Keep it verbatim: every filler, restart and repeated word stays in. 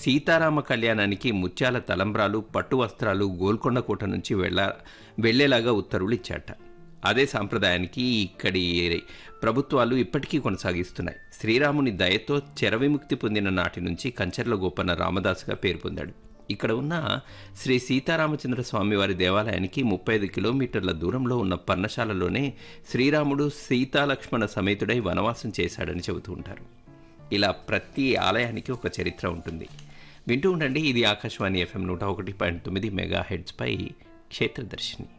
సీతారామ కళ్యాణానికి ముత్యాల తలంబ్రాలు, పట్టు వస్త్రాలు గోల్కొండ కోట నుంచి వెళ్ళ వెళ్లేలాగా ఉత్తర్వులు ఇచ్చాట. అదే సాంప్రదాయానికి ఇక్కడి ప్రభుత్వాలు ఇప్పటికీ కొనసాగిస్తున్నాయి. శ్రీరాముని దయతో చెర విముక్తి పొందిన నాటి నుంచి కంచర్ల గోపన్న రామదాసుగా పేరు పొందాడు. ఇక్కడ ఉన్న శ్రీ సీతారామచంద్ర స్వామివారి దేవాలయానికి ముప్పై ఐదు కిలోమీటర్ల దూరంలో ఉన్న పర్ణశాలలోనే శ్రీరాముడు సీతాలక్ష్మణ సమేతుడై వనవాసం చేశాడని చెబుతూ ఉంటారు. ఇలా ప్రతి ఆలయానికి ఒక చరిత్ర ఉంటుంది. వింటూ ఉండండి, ఇది ఆకాశవాణి ఎఫ్ఎం నూట ఒకటి పాయింట్ తొమ్మిది మెగా హెడ్స్పై క్షేత్రదర్శిని.